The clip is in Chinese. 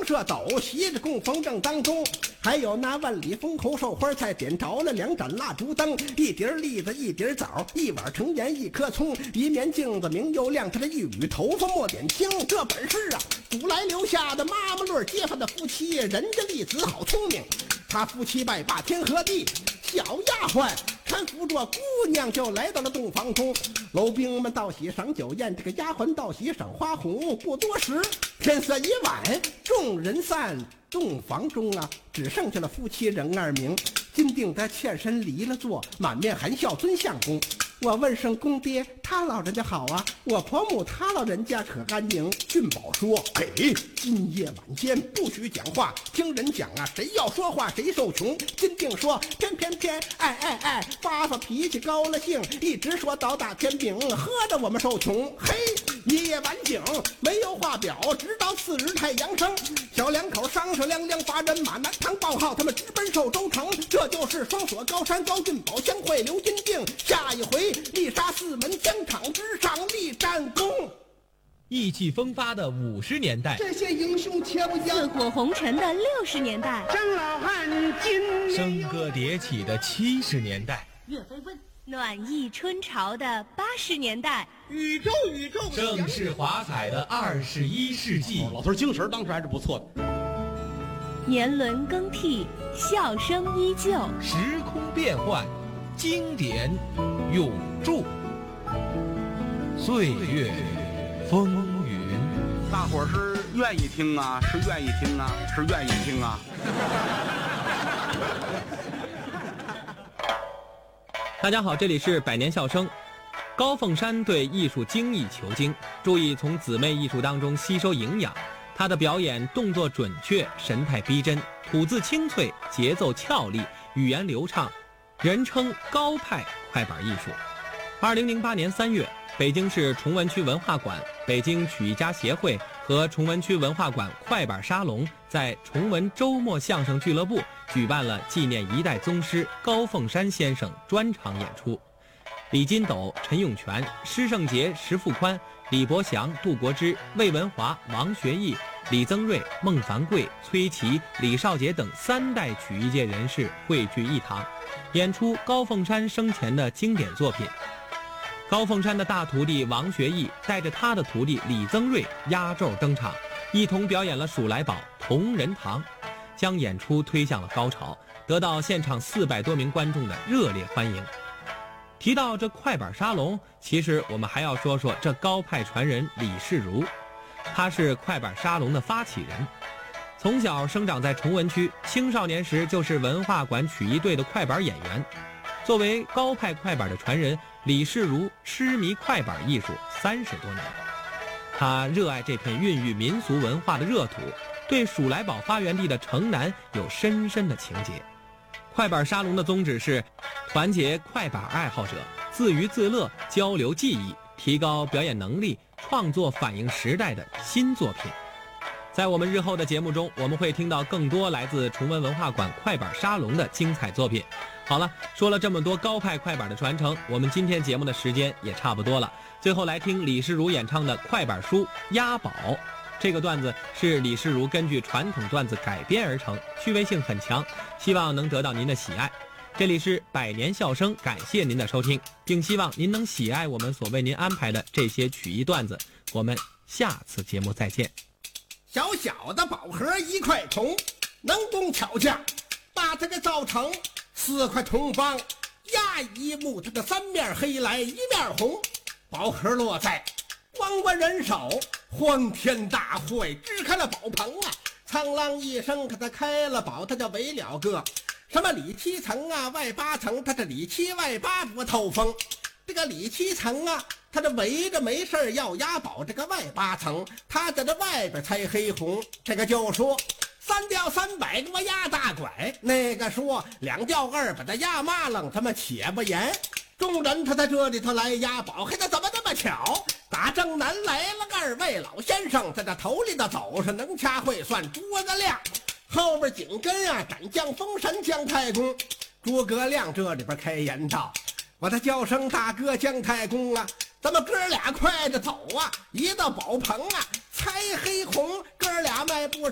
黄麝斗席着供奉正当中，还有那万里封侯寿花菜，点着了2盏蜡烛灯，一碟栗子一碟枣，一碗橙盐一颗葱，一面镜子明又亮，他这一缕头发抹点青。这本事啊，古来留下的妈妈论街坊的夫妻，人家丽子好聪明，他夫妻拜把天和地，小丫鬟搀扶着姑娘就来到了洞房中。楼兵们道喜赏酒宴，这个丫鬟道喜赏花红。不多时，天色已晚，众人散，洞房中啊，只剩下了夫妻人2名。金锭的欠身离了座，满面含笑尊相公。我问声公爹，他老人家好啊，我婆母他老人家可安宁。俊宝说，今夜晚间不许讲话，听人讲啊，谁要说话谁受穷。金锭说，偏，发脾气高了兴，一直说倒打天饼，喝着我们受穷。一夜晚景没有话表，直到次日太阳升，小两口商商量量发人马，南唐报号他们直奔寿州城。这就是双锁高山高俊宝相会刘金锭，下一回丽莎4门疆场之上立战功。 意气风发的50年代， 这些英雄且不似火红尘的60年代， 张老汉今笙歌迭起的70年代， 岳飞问暖意春潮的80年代， 宇宙盛世华彩的21世纪。 老头精神当时还是不错的。 年轮更替，笑声依旧， 时空变幻，经典永驻，岁月风云。 大伙儿是愿意听啊，是愿意听啊，是愿意听啊。 大家好，这里是百年笑声。高凤山对艺术精益求精，注意从姊妹艺术当中吸收营养。他的表演动作准确，神态逼真，吐字清脆，节奏俏丽，语言流畅，人称高派快板艺术。2008年3月，北京市崇文区文化馆、北京曲艺家协会和崇文区文化馆快板沙龙在崇文周末相声俱乐部举办了纪念一代宗师高凤山先生专场演出。李金斗、陈永全、施圣杰、石富宽、李伯祥、杜国之、魏文华、王学义、李增瑞、孟凡贵、崔琦、李少杰等3代曲艺界人士汇聚一堂，演出高凤山生前的经典作品。高凤山的大徒弟王学义带着他的徒弟李增瑞压轴登场，一同表演了数来宝、同仁堂，将演出推向了高潮，得到现场400多名观众的热烈欢迎。提到这快板沙龙，其实我们还要说说这高派传人李世如，他是快板沙龙的发起人。从小生长在崇文区，青少年时就是文化馆曲艺队的快板演员。作为高派快板的传人，李世如痴迷快板艺术30多年。他热爱这片孕育民俗文化的热土，对数来宝发源地的城南有深深的情结。快板沙龙的宗旨是团结快板爱好者，自娱自乐，交流技艺，提高表演能力，创作反映时代的新作品。在我们日后的节目中，我们会听到更多来自崇文文化馆快板沙龙的精彩作品。好了，说了这么多高派快板的传承，我们今天节目的时间也差不多了。最后来听李世如演唱的快板书《押宝》。这个段子是李世如根据传统段子改编而成，趣味性很强，希望能得到您的喜爱。这里是百年笑声，感谢您的收听，并希望您能喜爱我们所为您安排的这些曲艺段子。我们下次节目再见。 小小的宝盒1块铜，能工巧匠把它给造成4块铜方，压一木，它的3面黑来1面红，宝盒落在光官人手，欢天大会支开了宝棚啊！苍啷一声，他开了宝，他就围了个什么里7层啊，外8层，他这里7外8不透风。这个里7层啊，他这围着没事要押宝，这个外8层，他在这外边猜黑红。这个就说3吊300给我压大拐，那个说2吊2把他压麻楞，他们且不言。众人他在这里头来押宝，嘿，他怎么这么巧？打正南来了2位老先生，在这头里头走上能掐会算诸葛亮，后边紧跟啊斩将封神姜太公。诸葛亮这里边开言道：“我的叫声大哥姜太公啊，咱们哥俩快着走啊！一到宝棚啊，猜黑红，哥俩迈步